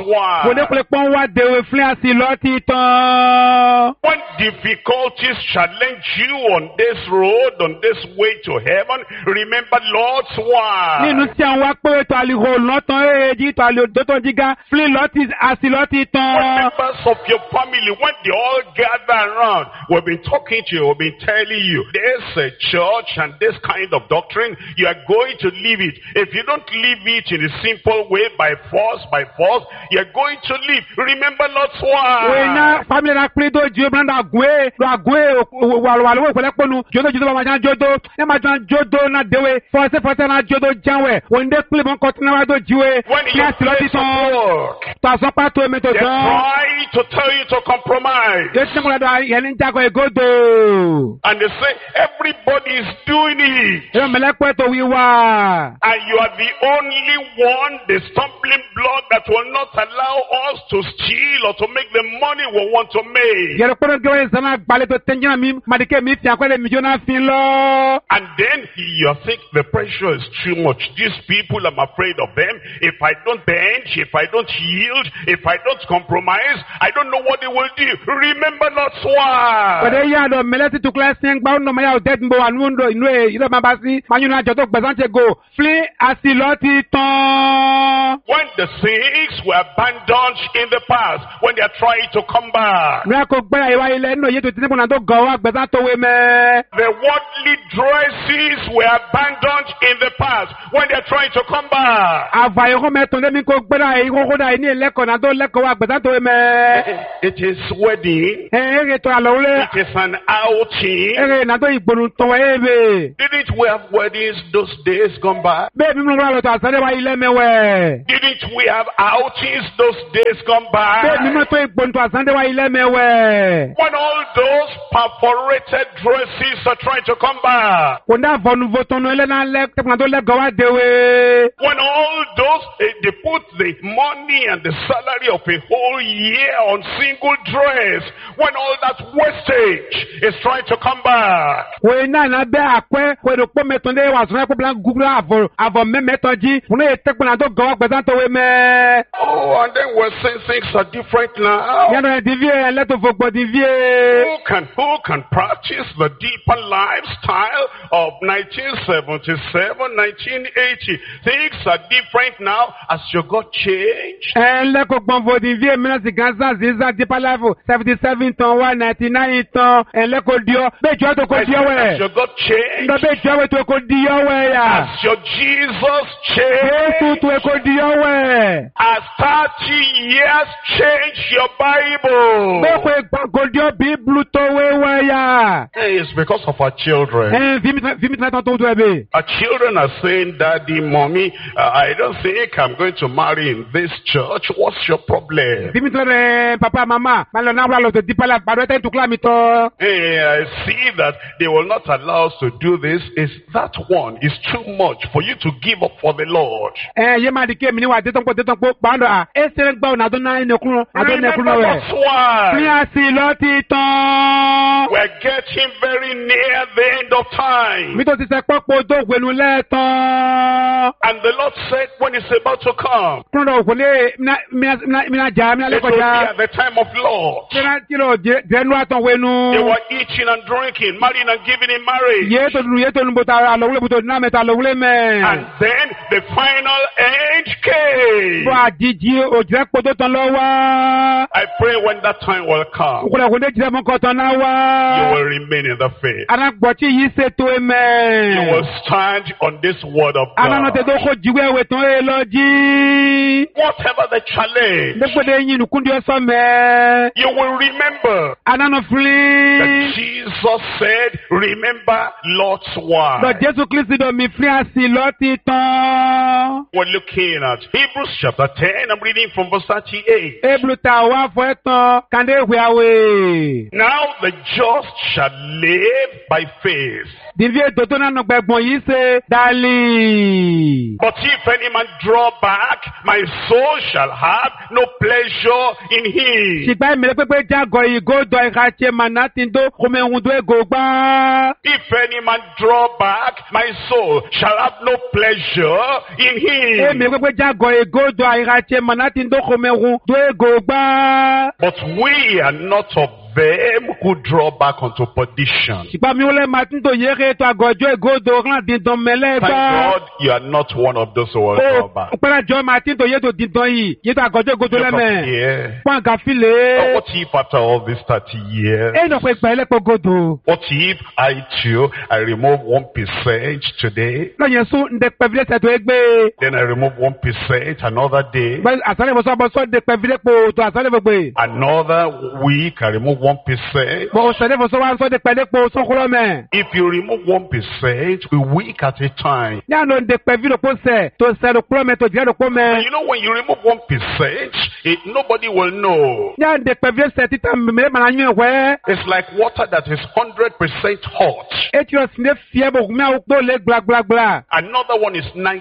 Kòdé kúlẹ̀ pọ́n wá dèwé fún àsìlọ́ ti tán.
When difficulties challenge you on this road, on this way to heaven, remember Lord's word.
Nínú tí àwọn wá pé ètò àlìhò lọ́tàn èjì ètò àlìhò tó tán jíga fún àsìlọ́ ti
When
tán.
members of your family, when they all gather around, we've been talking to you, we've been telling you, there's a church and this kind of doctrine, you are going to leave it. If you don't leave it in a simple way, by force, you're going to leave. Remember Lord's word.
Wena family na pín tó ju ebúrán náà gùn wàlúwà ìpínlẹ̀ pọ̀nù jòdó bàbá jẹ́ jòdó ẹ máa jẹ́ jòdó náà déwé fọ́sẹ́fọ́sẹ́ náà jòdó jáwẹ̀ òǹdé pílẹ̀ mọ́ kọ́tún náà wá tó jíwé ní àsìlọ́ ti tán tàṣọ pàtó ẹ̀mẹ́ tó
They
tán.
try to tell you to compromise.
Yóò ti múlẹ̀ dọ̀ yẹn ní jágọ̀ ègódò.
And they say everybody is doing it.
Yóò mẹ́lẹ́pẹ́ tó wíwá.
And you are the only one, the stumbling block that will not allow us to steal or to make the money we want to make.
Yẹ̀rọ pẹ́rẹ́ gẹ́wẹ́ sẹ́nà gbalẹ̀ tó tẹ́jìnà mi màdìkẹ́ mi fi àkọ́lẹ̀ mi jóná fi lọ.
And then you think the pressure is too much. These people, I'm afraid of them. If I don't bend, if I don't yield, if I don't compromise, I don't know what they will do. Remember Lord's word.
Pẹ̀lẹ́ yá lọ mẹ́lẹ́ ti tukula sẹ́ń gbà ọ̀nà mayà ọ̀dẹ́ tó wà nínú inú ẹ̀ yìí lọ́ máa bá sí. Mayún náà jọ tó gbẹ̀sán ṣe go. Fílí àsìlọ́ ti tán.
When the things were abandoned in the past, when they are trying to come back,
Ní àkó gbẹ́yà ìwà ilẹ̀ nínú yìí tó ti nípò náà tó gọ̀ wá gbẹ̀sán tó wé mẹ́.
the worldly dresses were abandoned in the past, when they are trying to come back.
Àfàyẹ̀kọ́ mẹ́tọ̀ lẹ́mí kó gbẹ́dà yìí kókó dà yìí ní ẹlẹ́kọ̀ọ́ náà tó lẹ́kọ̀ọ́ wá gbẹ̀sán tó wé mẹ́.
It is wedding.
Èrè tó àlọ́wọ́lé.
It is an outing.
Èrè náà tó ìgbòrò tó wáyé bè.
Didn't we have weddings those days gone by?
Bẹ́ẹ̀ bí mo rà lọ́tọ̀ àṣẹ́rẹ́ wa ilé mẹ́wẹ̀.
Didn't we have outings those days gone
Bẹ́ẹ̀ bí mo
by?
tó ìgbòrò tó àṣẹ́rẹ́ wa ilé mẹ́wẹ̀.
When all those perforated dresses are trying to come back.
Kò ní àfọ̀nùfọ̀ tọ̀nù ẹlẹ́nà lẹ́kọ̀ọ́ tó lẹ́kọ̀ọ́ wá déwé.
When all those, they put the money and the salary of a whole year on single dress. When all that wastage is trying to come back.
Kò iná iná bẹ́ àpẹ́ kò èdè pọ́ mẹ́tọ̀ ní wà sọ́nà ẹ̀kọ́ bíi gúgúrú àvọ̀ mẹ́mẹ́tọ̀ jí. Fún èyí tẹ́kpọ̀ náà tó gọ̀ọ́ gbẹ̀sán tó wé mẹ́.
Oh, and then we're saying things are different now.
Yẹ́nu ẹ̀ dìvíé ẹlẹ́tọ̀ fògbọ̀ dìvíé.
Who can practice the deeper lifestyle of 1977, 1980? Things are different now as your God changed.
Ẹlẹ́kọ̀ gbọ̀n fò dìvíé mìíràn sì kan sáà sí sáà dípà láìfò 77 tán wá 99 tán ẹlẹ́kọ̀ diọ́. Bẹ́ẹ̀ jọ́ tó kò diọ́
As
wẹ̀.
your God changed.
Ndọ́ bẹ́ẹ̀ jọ́ wẹ̀ tó kò diọ́ wẹ̀ yà.
As your Jesus
Jésù
changed.
tó kò diọ́ wẹ̀.
As 30 years changed your Bible.
Bẹ́ẹ̀ kò diọ́ bíbélù tó wéwẹ̀ yà.
It's because of our children.
Fíìmì tí wọ́n tó tó ẹ̀ bẹ́ẹ̀.
Our children are saying, Daddy, Mommy, I don't think I'm going to marry in this church. What's your problem?
Fíìmì tí wọ́n papa mama máa lọ náà wúlò tó dípà láì pàdé tẹ́ tukula mi tọ́.
Hey, I see that they will not allow us to do this. Is that one is too much for you to give up for the Lord?
Yé máa di ké mi ní wà détọ́ pọ̀ pàdé à. Ẹ ṣe ń gbà ọ̀nà àdó náà ẹnìkúrò
Remember
rẹ̀.
that's why
Ní àsìlọ́ ti tán.
we're getting very near the end of time.
Mi tó ti sẹ́ pọ́pọ́ tó gbẹ̀nu lẹ́ẹ̀tán.
And the Lord said when it's about to come,
Kúrò òkú ní mina jà mina
it will be
lẹ́kọ̀ọ́jà.
at the time of Lord.
Mina kìlọ̀ jẹ́nu àtọ̀ wẹnu.
They were eating and drinking, marrying and giving in marriage.
Yé tó nu bòtà àlọ́wúlẹ̀ bòtò náà mẹ́ta àlọ́wúlẹ̀ mẹ́.
And then the final end came.
Bọ́ àjíjí òjìrẹ́ pọ̀ tó tán lọ wá.
I pray when that time will come,
Kúrò òkú ní jìrẹ́ mọ́ kọ́ tán náà
you
wá.
will remain in the faith.
Anagbọ̀tí yìí ṣètò
You
ẹ̀mẹ́.
will stand on this word of
Ananọ tẹ
God.
tó kó jíwé ẹ̀wẹ̀ tán ẹ lọ jí.
Whatever the challenge,
Dẹ́gbẹ̀dẹ̀ yín nìkúndí ọ̀sán mẹ́.
you will remember
Ananọ
that
fili.
Jesus said, remember Lord's
Lọ
word.
Jésù Kristi dọ̀ mi fi àsì lọ ti tán.
We're looking at Hebrews chapter 10. I'm reading from verse 38.
Eblu ta wá fọ ẹ tán kàndé ìwé àwẹ̀.
Now the just shall live by faith.
Divie dodo na nọgbẹ̀gbọ̀n yìí ṣe dali.
But if any man draw back, my soul shall have no pleasure in him.
Ṣìgbà ìmìlẹ̀ pépé jágọ̀ ìgòdò ìkàtí màná ti ń dó kòmẹ̀ ń dó ègò gbá.
If any man draw back, my soul shall have no pleasure in him.
Ìmìlẹ̀ pépé jágọ̀ ìgòdò ìkàtí màná ti ń dó kòmẹ̀ ń dó ègò gbá.
But we are not of them who draw back unto perdition.
Ṣìgbà mi wọlé màá tún tó yéé tó àgọ̀jọ́ ìgòdò rán dídán mẹ́lẹ́
Thank
gbá.
God you are not one of those who will draw back.
Pẹ́lájọ́ màá tún tó yéé tó dídán yìí yéé tó àgọ̀jọ́ ìgòdò
Look up
lẹ́mẹ̀.
here.
Pọ́n àgàfilé.
What if after all these 30 years?
Ẹ nọ pé pẹ̀lẹ́ pọ̀ gòdò.
What if I too, I remove 1% today,
Lọ́yẹ̀ sún ndé pẹ̀filé sẹ̀tọ̀ égbé.
then I remove 1% another day,
Bẹ́ẹ̀ àsálẹ̀ bọ̀ sọ́bọ̀ ndé pẹ̀filé pò tó àsálẹ̀ bọ̀ gbé.
another week I remove 1%.
Bọ̀ òsèlè bọ̀ sọ́wọ́ sọ́dẹ̀ pẹ̀lẹ́ pò sọ́kúrọ̀ mẹ́.
If you remove 1% a week at a time,
Ní àná ndé pẹ̀filé pò sẹ̀ tó sẹ̀rọ̀ kúrọ̀ mẹ́ tó jẹ́ kó mẹ́.
you know when you remove 1%, nobody will know.
Ní àná ndé pẹ̀filé sẹ̀ títà mẹ́rẹ́ màá yún ẹ̀wẹ́.
It's like water that is 100% hot.
Eti ọ̀sìn dé fiẹ́ bọ̀ kúmẹ́ àwọn tó lé gblagblagbla.
Another one is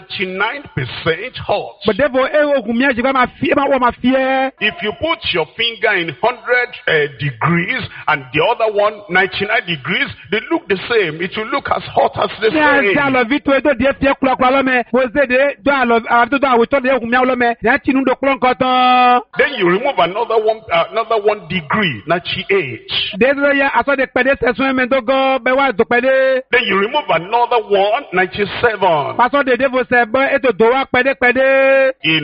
99% hot.
Bọ̀dẹ́bọ̀ ẹ̀ ogun mi àjẹgbá máa fiẹ́ máa wọ̀ máa fiẹ́.
If you put your finger in 100 degrees and the other one 99 degrees, they look the same. It will look as hot as the
Ní àṣẹ
same.
àlọ́ vi tó edó díẹ̀ fiẹ́ kúlọ̀kúlọ̀ lọ́mẹ. Mo ṣe de dọ́ àlọ́ àbí tó àwòtọ́ de ogun mi àwọn lọ́mẹ. Ní àti inú do kúlọ̀ nǹkan tán.
Then you remove another 1 degree, 98.
Dèédé yẹ asọ́de pẹ̀lẹ́ sẹ̀sùn ẹ̀mẹ́ tó gọ́ bẹ́ẹ̀ wá tó pẹ̀lẹ́.
Then you remove another 97.
Pásọ̀ dèédé fò sẹ̀ bọ́ ètò tó wá pẹ̀lẹ́.
In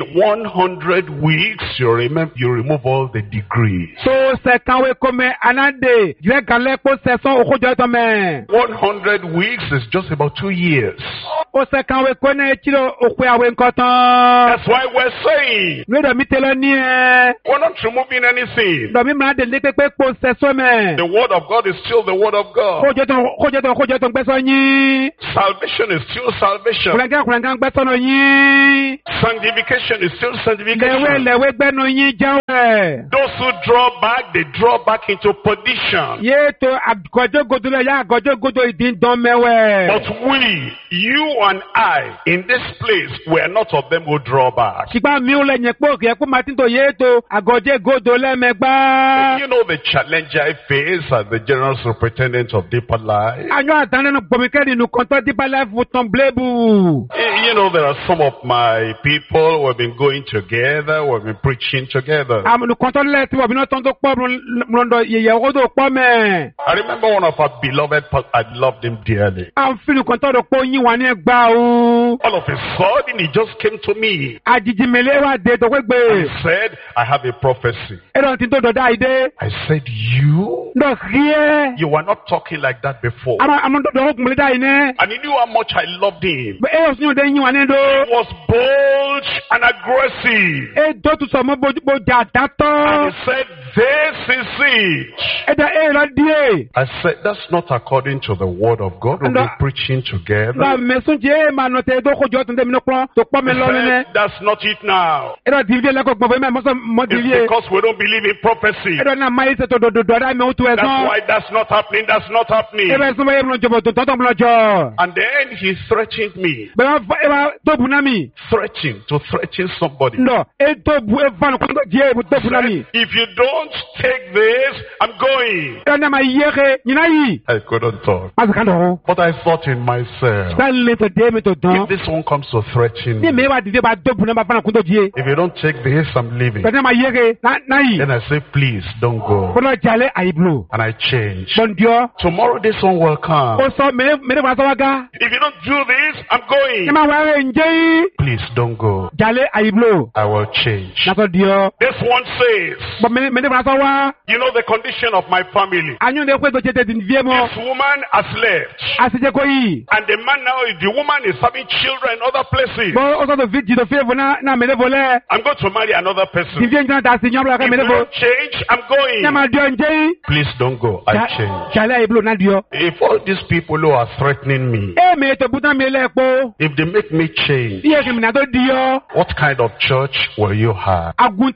100 weeks, you remove all the degrees.
Tó sẹ̀ kanwé kọ́mẹ́ anáde jẹ́ galẹ́ kó sẹ̀sán òkójọ́ tán mẹ́.
100 weeks is just about 2 years.
Ó sẹ̀ kanwé kó ní etí òkú àwẹ̀ nǹkan tán.
That's why we're saying
Ní ìdọ̀ mi tẹ́lẹ̀ ní ẹ.
we're not removing anything.
Dọ̀ mi máa délé pépé kó sẹ̀sán mẹ́.
The word of God is still the word of God.
Kójọ́ tán gbẹ́sọ̀ yín.
Salvation is still salvation.
Kùrẹ̀ngẹ́ gbẹ́sọ̀nà yín.
Sanctification is still sanctification.
Lẹ̀wé gbẹ́nu yín jáwẹ̀.
Those who draw back, they draw back into perdition.
Yé to àgọ́jọ́ godo lẹ̀ yá àgọ́jọ́ godo ìdí dán mẹ́wẹ̀.
But we, you and I, in this place, we are not of them who draw back.
Ṣùgbọ́n mi ò lẹ́yìn pé òkè ẹ̀kú máa ti ń tò yé to àgọ́jọ́ godo lẹ́mẹ̀gbá.
You know the challenge I face as the general superintendent of Deeper Life.
Àyọ̀ àtàlẹ́nu gbọ̀mìkẹ́rì nù kọ́ńtọ́ Deeper Life tán blébù.
You know there are some of my people who have been going together, who have been preaching together.
Àmì kọ́ńtọ́ lẹ́ẹ̀ tí wọ́n bí náà tán tó pọ̀ lọ́dọ̀ yẹ̀yẹ̀ owó tó pọ̀ mẹ́.
I remember one of our beloved, I loved him dearly.
À ń fi kọ́ńtọ́ tó pọ̀ yín wà ní ẹgbà o.
All of a sudden, he just came to me.
Àjìjì mẹ́lẹ́ wà dé tó
He
gbégbé.
said, I have a prophecy.
Ẹ̀rọ ti tó dọ̀dá ìdé.
I said, you?
Lọ rí ẹ́.
You were not talking like that before.
Àmọ́ dọ̀dọ̀ ó kùnmọ̀lẹ́ dá yìí ní.
And he knew how much I loved him.
Ẹ̀rọ sí òde yín wà ní ẹ̀dọ́.
He was bold and aggressive.
Ètò tó sọ mọ́ bójà
And
dátọ́.
he said, this is it.
Ẹ̀dá ẹ̀rọ díẹ̀.
I said, that's not according to the word of God. We'll be preaching
Lọ
together.
mẹ́sùn jẹ́ ẹ̀ máa nọ tẹ̀ ẹ̀dọ́ kójọ́ tó ń tẹ̀mí lọ́pọ̀ tó pọ̀ mi
He
lọ́rùn ní.
said, that's not it now.
Ẹ̀rọ dìbí lẹ́kọ̀ọ́ gbọ̀n fún mi mọ́sọ̀ mọ́
It's
dìbí.
because we don't believe in prophecy.
Ẹ̀rọ náà máa yí sètò dọ̀dọ̀ mi ó tu
That's
ẹ̀sán.
why that's not happening. That's not happening.
Ẹ̀rọ ẹ̀sùn bá yẹ múlò jọ̀bọ̀ tó tọ́tọ̀ múlò jọ.
And then he threatened me.
Bẹ́ẹ̀ bá tó bu náà mi.
To threaten somebody.
Ndọ̀ ètò bu ẹ̀fọn kó tó jẹ́ èbú tó bu náà mi.
If you don't take this, I'm going.
Ẹ̀rọ náà máa yé ke nyina yìí.
I couldn't talk.
Má sì ká lọ́wọ́.
But I thought in myself,
Sálẹ̀ tó dé mi tó dán.
if this one comes to threaten
Ní
me,
mi wá dìde bá tó bu náà bá fana kó tó jẹ́.
if you don't take this, I'm leaving.
Bẹ́ẹ̀ náà máa yé ke náà yìí.
Then I say, please don't go.
Kọ́lọ́ jalè àyíblo.
And I change.
Bọ̀ndiọ́.
Tomorrow this one will come.
Ó sọ mẹ́rẹ́ fana sọ́wọ́ gá.
If you don't do this, I'm
Ní
going.
máa wá rẹ̀ ǹjẹ́ yìí.
Please don't go.
Jalè àyíblo.
I will change.
Nàtọ̀ diọ́.
This one says,
Bọ̀ mẹ́rẹ́ fana sọ́wọ́.
you know the condition of my family.
Anyún de kó tó jẹ́ tẹ̀sí nìfíẹ́ mọ́.
This woman has left.
Àṣìjẹ́ kó yìí.
And the man now, the woman is having children in other places.
Bọ́ ó sọ̀tò fíjì tó fíẹ́ fún náà mẹ́rẹ́ fún lẹ́.
I'm going to marry another person.
Nìfíẹ́ njẹ́ ta sí yọ́n bla ká
If
mẹ́rẹ́
you
fún.
don't change, I'm going.
Ní máa diọ́ ǹjẹ́ yìí.
Please don't go. I change.
Jalè àyíblo náà diọ́.
If all these people who are threatening me,
Ẹ mi ètò bùtán mi lẹ́ẹ̀kọ́.
if they make me change,
Iye kìmìnà tó diọ́.
what kind of church will you have?
Àgùntàn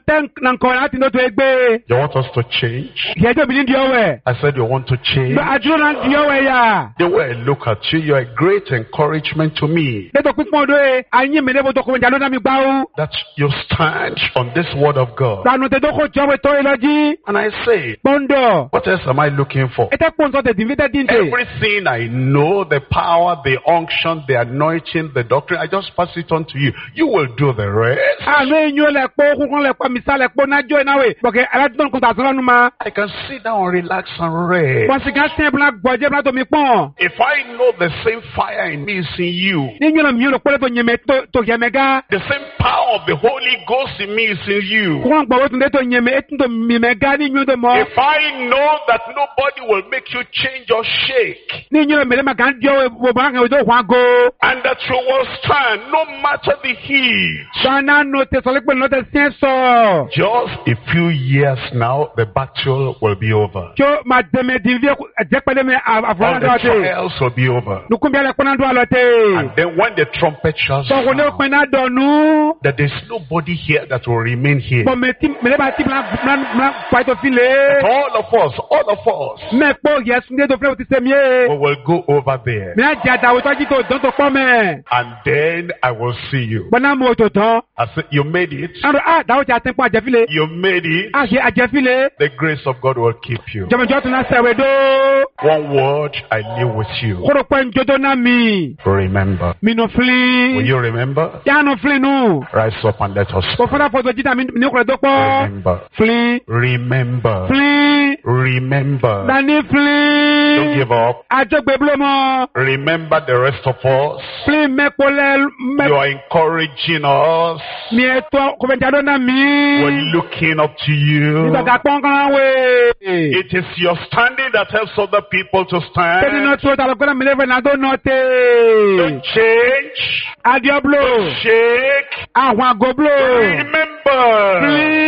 Nanko láti ní tó ẹgbẹ́.
You want us to change?
Yẹ́jọ́ mi ní di ọwẹ́.
I said you want to change.
Àdúrà náà di ọwẹ́ yà.
The way I look at you, you're a great encouragement to me.
Lẹ́tọ̀ pípọ́n ọdún ẹ̀ ayé mi lẹ́bọ̀ tó kọ́ ìjà lọ́dọ̀ mi gbá o.
That you stand on this word of God.
Sànù tẹ̀ tó kọ́ jọ́wé tó ìlọ́jí.
And I say,
Pọ́ńdọ̀.
what else am I looking for?
Ẹ tẹ́ pọ́ńtọ́ tẹ̀ dín fítẹ́ dín tẹ̀.
Everything I know, the power, the unction, the anointing, the doctrine, I just pass it on to you. You will do the rest.
Àánú ẹ̀yìn lẹ̀ pọ́ kúkún lẹ̀ pọ́ mísà lẹ̀ pọ́ nájọ́ ìnáwó. Bọ̀kẹ́ aládùn kò tà sọ́nà nù ma.
I can sit down, relax, and rest.
Wọ́n sì ká sẹ́yìn bọ́lá gbọ́jẹ́ bọ́lá tó mi pọ́n.
If I know the same fire in me is in you,
Ní nyɔnu mi yóò kpɔlɔ tó nyɛmɛ tó yɛmɛ gá.
the same power of the Holy Ghost in me is in you.
Kúrɔn gbɔ̀wé tún dé tó nyɛmɛ etun tó mímɛ gá ní nyɔnu tó mɔ.
If I know that nobody will make you change or shake,
Ní nyɔnu mi lé ma kàn jɔ wò bá kàn wò tó wà go.
and that you will stand no matter the heat.
Sanna nù tẹ sọlí pé nù tẹ sẹ́n sọ.
Just a few years now, the battle will be over.
Tso ma dɛmɛ divi ɛjɛ kpɛlɛ mi
All
àfọwọ́n
the
dɔ tẹ.
trials will be over.
Nukunbi alẹ kpɔnna dɔ alɔ tẹ.
And then when the trumpet shall
Sɔkò ne
sound,
kpɛnna dɔ nu.
that there's nobody here that will remain here.
Bɔn mɛ b'a ti bila pàtó fi lé.
All of us,
Mɛ kpɔ yɛsun de tó filɛ o ti sɛ mi ye.
we will go over there.
Mɛ a jɛ àtàwọn tọ́jú tó dɔn tó kpɔ mɛ.
And then I will see you.
Bɔnna mo tó tán.
I said, you made it.
Ando dawo ti a tẹ́ kpɔ àjẹfi lé.
You made it.
A ṣe àjẹfi lé.
The grace of God will keep you.
Jọmọjọ tún náà sẹ̀wé dó.
One word I leave with you.
Kóró pẹ́ njọ́dọ́ náà mi.
Remember.
Mi nù fili.
Will you remember?
Yánu fili nù.
Rise up and let us
Kò fọ́nà fọ́tò jíjà mi ní kúrẹ́ tó pọ̀.
remember.
Fili.
Remember.
Fili.
Remember.
Dani
Don't
fili.
give up.
Àjọgbé búlọ̀ mọ́.
Remember the rest of us.
Fili mẹ́kpọ́lẹ́
You are encouraging us.
mi ètò kòmẹ̀jáde náà mi.
We're looking up to you.
Nígbà ká pọ́nkán wé.
It is your standing that helps other people to
Tẹ́lẹ̀ náà
stand.
tó tàbí kọ́nà mi lẹ́fẹ̀ẹ́ náà tó nà
Don't
tẹ́.
change.
Adiọ́blo.
Shake.
Àwọn àgọ́blo.
Remember.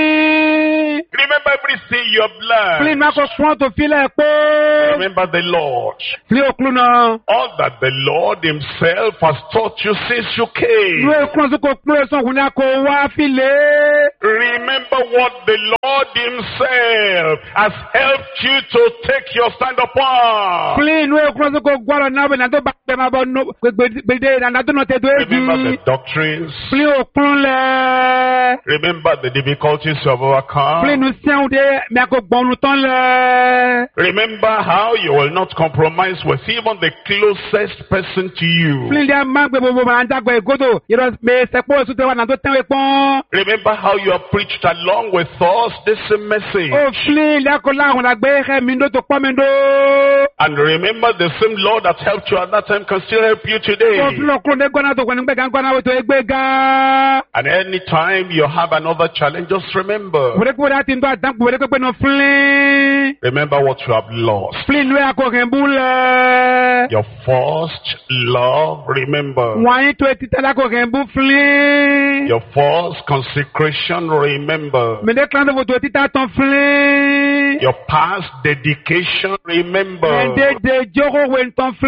Fili.
Remember everything you have
Fili
learned.
náà kò fún ọ̀tò filẹ̀ pé.
Remember the Lord.
Fili òkúlu náà.
All that the Lord himself has taught you since you
Ìlú
came.
èkúrọ̀ sí kò kúrò sọ̀kùn ní àkó wá file.
Remember what the Lord himself has helped you to take your stand upon.
Fili ìlú èkúrọ̀ sí kò gbọ́dọ̀ náà bẹ̀ náà tó bá pẹ̀ máa bọ̀ nù gbèdé náà tó nà tẹ̀ tó
Remember the
èjì.
doctrines.
Fili òkúrun lẹ̀.
Remember the difficulties you have
Fili
overcome.
ìlú sẹ́wọ̀n dé mi àkó gbọ̀nù tán lẹ̀.
Remember how you will not compromise with even the closest person to you.
Fili ìlú máa gbé gbogbo màá dàgbà ìgòdò yọ̀rọ̀ mi sẹ́kpọ̀ èso tẹ̀ wà náà tó tẹ̀ wé pọ́n.
Remember how you have preached along with us this message.
Ó fili ìlú àkó láhùn làgbé ẹ̀ mi ndó tó pọ́ mi ndó.
And remember the same Lord that helped you at that time can still help you
Ó
today.
fili òkúrun dé gbọ́nà tó gbọ́nà gbẹ̀gàn gbọ́nà wò tó égbé gá.
And anytime you have another challenge, just remember.
Wòlékúwòlé àti ndó àdàkùn wòlékúwòlé náà fili.
Remember what you have lost.
Fili ìlú àkó kẹ̀ ń bú lẹ̀.
Your first love, remember.
Wàyí tó etí tẹ́lá kò kẹ̀ ń bú fili.
Your first consecration, remember.
Mèdè kíláńtò fò tó etí tá tán fili.
Your past dedication, remember.
Mèdè dè jókòó wẹ̀ ń tán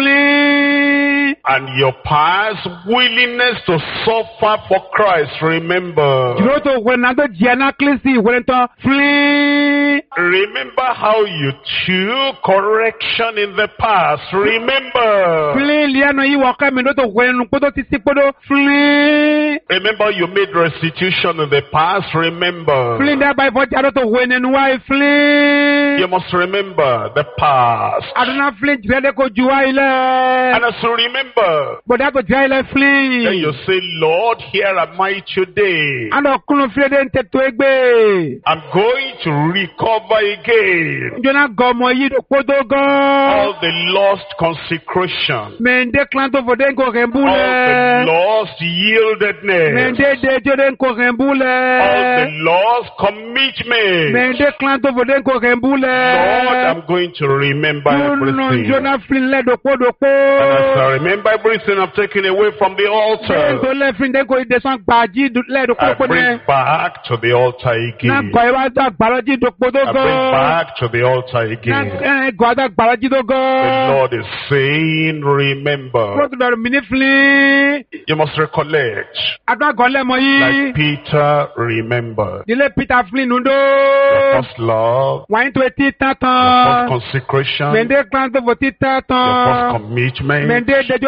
fili.
And your past willingness to suffer for Christ, remember.
Jùlọ tó wẹ̀ náà tó jìyà náà kílísì wẹ̀ ń tán fili.
Remember how you took correction in the past, remember.
Fili lianu yìí wọ̀ ká mi ló tó wẹ̀ nù kpótó títí kpótó fili.
Remember you made restitution in the past, remember.
Fili ndé abáyé fọ́ jáde tó wẹ̀ nínú wáyé fili.
You must remember the past.
Adúná fili jìrẹ́ dé kó ju wáyé lẹ̀.
And as you remember,
Bọ̀dá kò jẹ́ ilẹ̀
then
fili.
you say, Lord, here am I today.
Àná kúnnù fili dé ń tẹ̀ tó égbé.
I'm going to recover again
Njọ́nà gọ̀mọ̀ yìí tó kpótó gan.
all the lost consecration,
Mende klanto fode nko
all the
kembule.
lost yieldedness,
Mende dejo nko
all the
kembule.
lost commitment.
Mende klanto fode nko kembule.
Lord, I'm going to remember
Nuno
everything.
njona flinle doko
And as
doko.
I remember everything I've taken away from the altar,
Mendo le flinde ko idesan gbaji le
I
doko doko
bring
ne.
back to the altar
Na
again.
kwa iwa da gbaloji doko
I and bring back to the altar again. The Lord is saying, remember. You must recollect. Like Peter remembered. Your first love. Your first consecration. Your first commitment.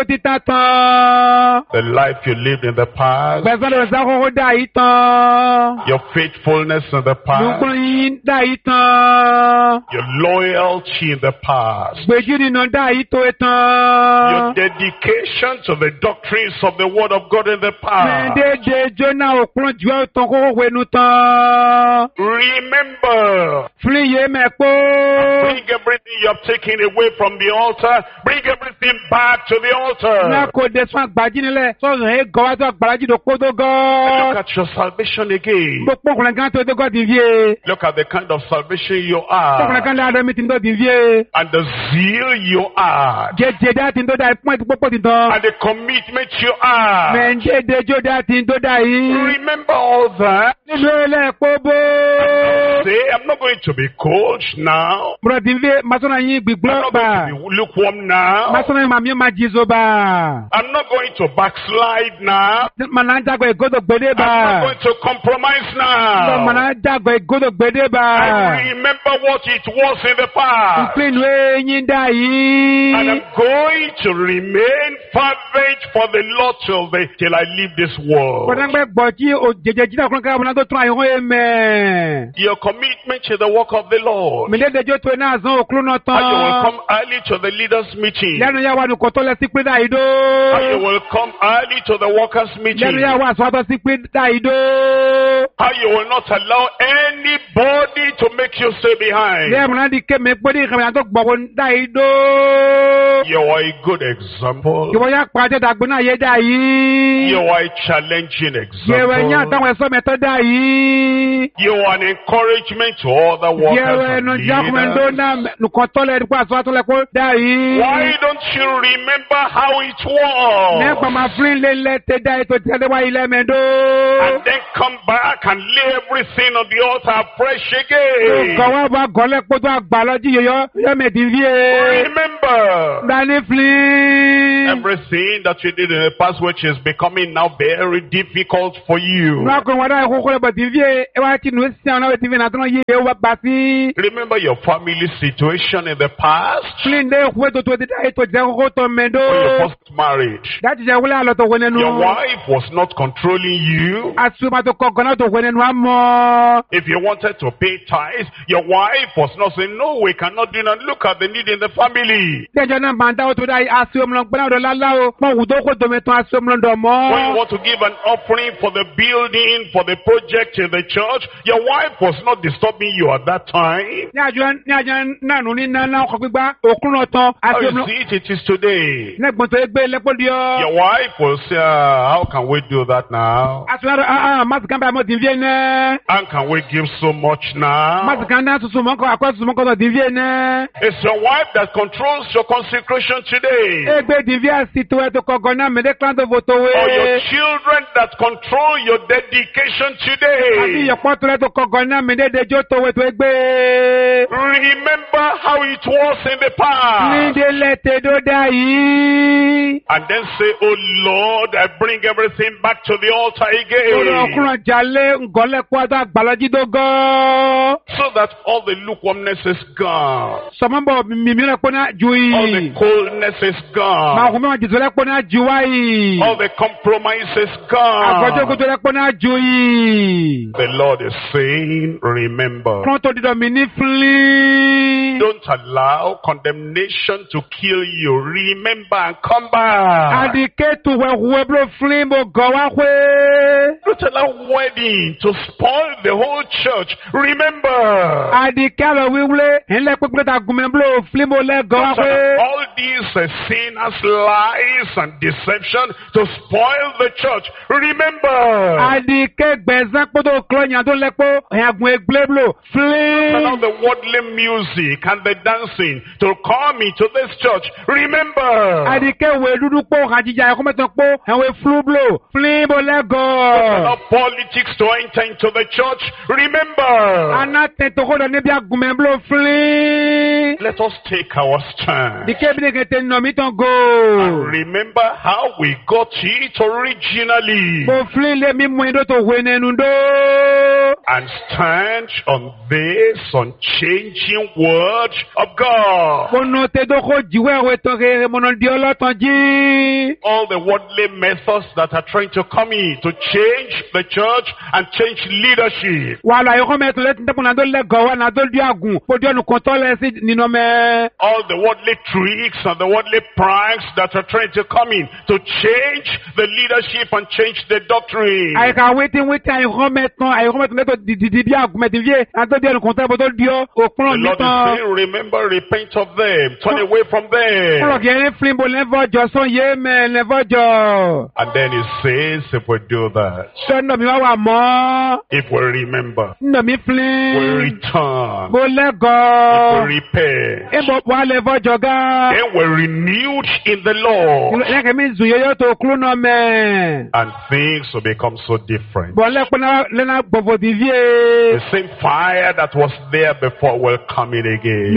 The life you lived in the past. Your faithfulness in the past. Your loyalty in the past. Your dedication to the doctrines of the Word of God in the past. Remember. Bring everything you have taken away from the altar. Bring everything back to the altar. Look at your salvation again. Look at the kind of salvation you are. And the zeal you are. And the commitment you are. Remember all that. Say, I'm not going to be cold now. I'm not going to be lukewarm now. I'm not going to backslide now. I'm not going to compromise now. I remember what it was in the past. And I'm going to remain fervent for the Lord till I leave this world. Your commitment to the work of the Lord. And you will come early to the leaders' meeting. And you will come early to the workers' meeting. And you will not allow anybody to make you stay behind. You are a good example. You are a challenging example. You are an encouragement to other workers and leaders. Why don't you remember how it was? And then come back and lay everything on the altar fresh again. Remember everything that you did in the past, which is becoming now very difficult for you. Remember your family situation in the past. When you first married, your wife was not controlling you. If you wanted to pay tithes, your wife was not saying, no, we cannot do that. Look at the need in the family. When you want to give an offering for the building, for the project in the church, your wife was not disturbing you at that time. How you see it is today. Your wife will say, how can we do that now? How can we give so much now? It's your wife that controls your consecration today. Or your children that control your dedication today. Remember how it was in the past. And then say, oh Lord, I bring everything back to the altar again. So that all the lukewarmness is gone. All the coldness is gone. All the compromise is gone. The Lord is saying, remember. Don't allow condemnation to kill you. Remember and come back. Don't allow wedding to spoil the whole church. Remember. All these sinners, lies and deception to spoil the church. Remember. Allow the worldly music and the dancing to come into this church. Remember.
Adikewe dudu po hajija e kometon po enwe flublo flimbo lego.
Politics to enter into the church. Remember.
Anate to ko ne bia gumemblo flim.
Let us take our stand.
Dikebine kete no mi ton go.
And remember how we got it originally.
Mo flim le mi mwindo to wenenundo.
And stand on this unchanging word of God.
Kono te do ko jiwe we to re mono di olotan ji.
All the worldly methods that are trying to come in to change the church and change leadership.
Wala yo ko meto le nte pona do le go wa na do di agun. Po di onu kontole si nino me.
All the worldly tricks and the worldly pranks that are trying to come in to change the leadership and change the doctrine.
Ay ka wetin ay remeton le to di agun me di vie. Na do di onu kontole po do di o
The Lord is saying, remember, repent of them, turn away from them. And then he says, if we do that, if we remember, we return, if we repent, then we're renewed in the Lord, and things will become so different. The same fire that was there before will come in again.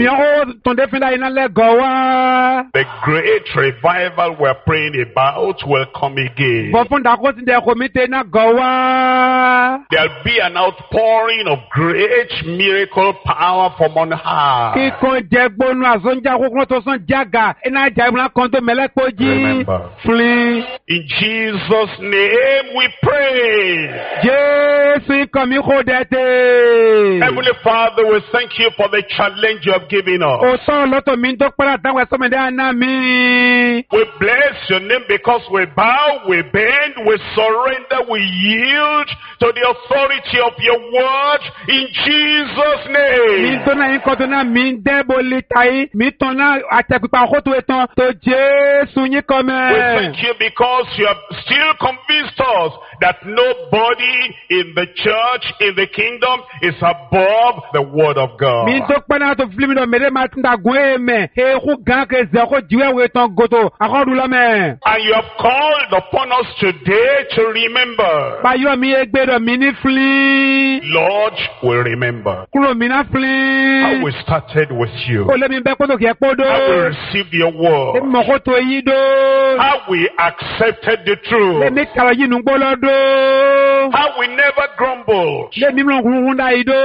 The great revival we're praying about will come again. There'll be an outpouring of great miracle power from on high. Remember, in Jesus' name we pray. Heavenly Father, we thank you for the challenge you have given us. We bless your name because we bow, we bend, we surrender, we yield to the authority of your word in Jesus' name. We thank you because you have still convinced us that nobody in the church, in the kingdom, is above the word of God. And you have called upon us today to remember. Lord, we remember how we started with you, how we received your word, how we accepted the truth, how we never grumbled,